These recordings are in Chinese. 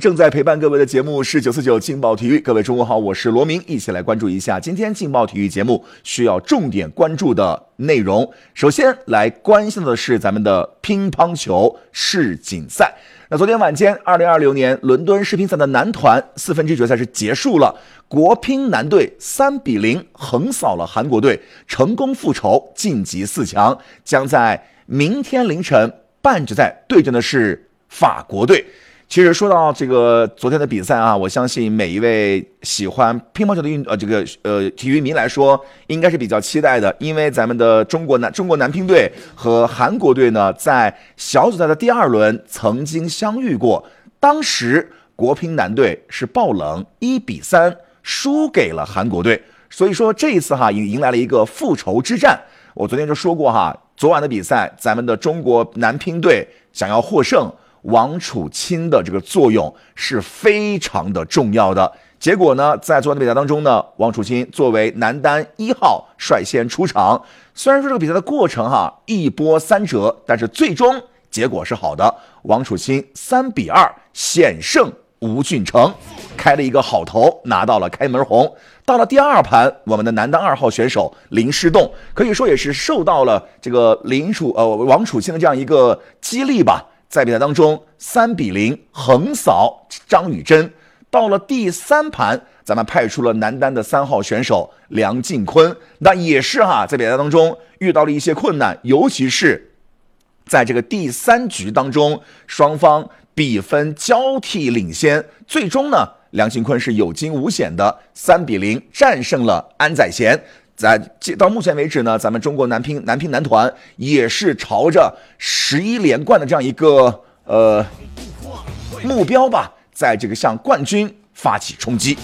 正在陪伴各位的节目是949劲爆体育，各位中午好，我是罗明，一起来关注一下今天劲爆体育节目需要重点关注的内容。首先来关心的是咱们的乒乓球世锦赛。那昨天晚间2026年伦敦世乒赛的男团4分之一决赛是结束了，国乒男队3-0横扫了韩国队，成功复仇晋级4强，将在明天凌晨半决赛对阵的是法国队。其实说到这个昨天的比赛啊，我相信每一位喜欢乒乓球的体育迷来说，应该是比较期待的，因为咱们的中国男乒队和韩国队呢，在小组赛的第2轮曾经相遇过，当时国乒男队是爆冷1-3输给了韩国队，所以说这一次迎来了一个复仇之战。我昨天就说过昨晚的比赛，咱们的中国男乒队想要获胜，王楚钦的这个作用是非常的重要的。结果呢，在昨晚的比赛当中呢，王楚钦作为男单1号率先出场。虽然说这个比赛的过程一波三折，但是最终结果是好的。王楚钦3-2险胜吴俊成，开了一个好头，拿到了开门红。到了第2盘，我们的男单2号选手林诗栋可以说也是受到了这个王楚钦的这样一个激励吧。在比赛当中3-0横扫张雨铮。到了第3盘，咱们派出了男单的3号选手梁靖昆，那也是在比赛当中遇到了一些困难，尤其是在这个第3局当中，双方比分交替领先，最终呢，梁靖昆是有惊无险的3-0战胜了安宰贤。到目前为止呢，咱们中国男乒男团也是朝着11连冠的这样一个目标吧，在这个向冠军发起冲击。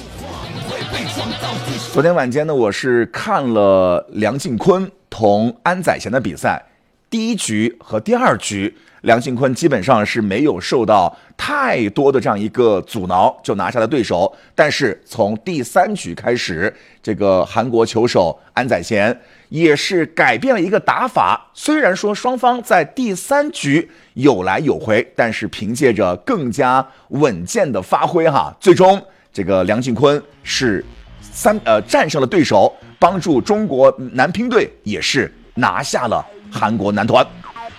昨天晚间呢，我是看了梁靖昆同安宰贤的比赛，第1局和第2局，梁靖昆基本上是没有受到太多的这样一个阻挠，就拿下了对手。但是从第3局开始，这个韩国球手安宰贤也是改变了一个打法。虽然说双方在第3局有来有回，但是凭借着更加稳健的发挥最终这个梁靖昆是战胜了对手，帮助中国男乒队也是拿下了韩国男团。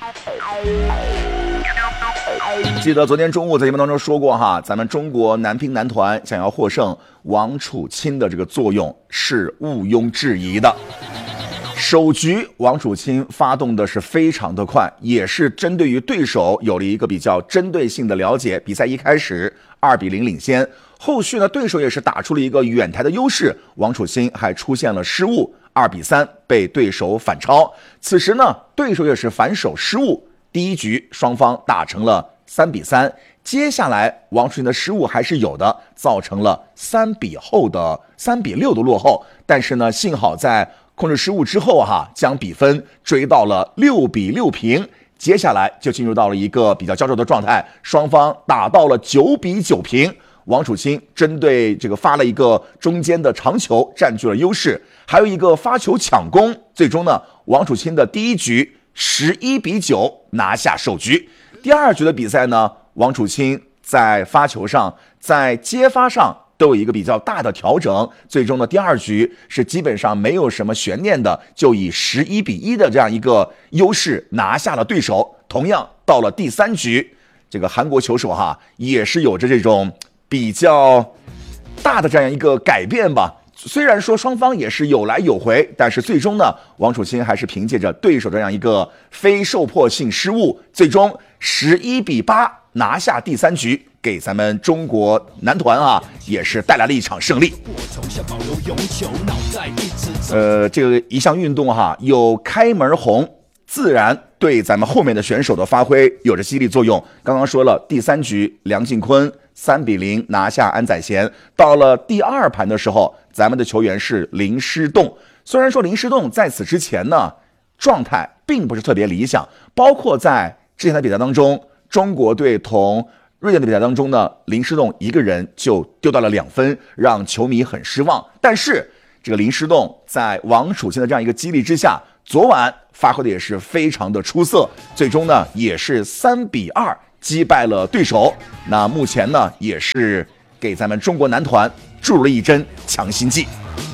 记得昨天中午在节目当中说过咱们中国男乒男团想要获胜，王楚钦的这个作用是毋庸置疑的。首局王楚钦发动的是非常的快，也是针对于对手有了一个比较针对性的了解。比赛一开始2-0领先，后续呢对手也是打出了一个远台的优势，王楚钦还出现了失误，2-3被对手反超。此时呢对手也是反手失误，第1局双方打成了3-3，接下来王楚钦的失误还是有的，造成了3-6的落后。但是呢，幸好在控制失误之后将比分追到了6-6平，接下来就进入到了一个比较焦灼的状态，双方打到了9-9平。王楚钦针对这个发了一个中间的长球，占据了优势，还有一个发球抢攻，最终呢，王楚钦的第1局11-9拿下首局。第2局的比赛呢，王楚钦在发球上，在接发上都有一个比较大的调整，最终的第2局是基本上没有什么悬念的，就以11-1的这样一个优势拿下了对手。同样到了第3局，这个韩国球手也是有着这种比较大的这样一个改变吧。虽然说双方也是有来有回，但是最终呢，王楚钦还是凭借着对手这样一个非受迫性失误，最终11-8拿下第3局，给咱们中国男团也是带来了一场胜利。这个一项运动有开门红，自然对咱们后面的选手的发挥有着激励作用。刚刚说了，第3局梁靖昆3-0拿下安宰贤，到了第2盘的时候，咱们的球员是林诗栋。虽然说林诗栋在此之前呢状态并不是特别理想，包括在之前的比赛当中，中国队同瑞典的比赛当中呢，林诗栋一个人就丢到了2分，让球迷很失望。但是这个林诗栋在王楚钦的这样一个激励之下，昨晚发挥的也是非常的出色，最终呢也是3-2 击败了对手。那目前呢，也是给咱们中国男团注入了一针强心剂。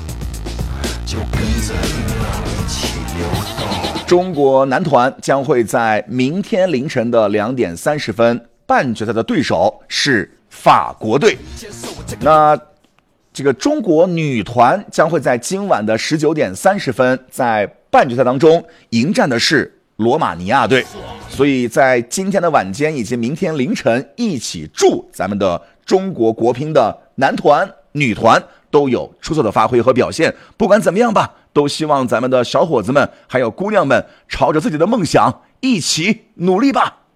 中国男团将会在明天凌晨的2点30分，半决赛的对手是法国队。那这个中国女团将会在今晚的19点30分，在半决赛当中迎战的是罗马尼亚队。所以在今天的晚间以及明天凌晨，一起祝咱们的中国国乒的男团、女团都有出色的发挥和表现。不管怎么样吧，都希望咱们的小伙子们还有姑娘们朝着自己的梦想一起努力吧。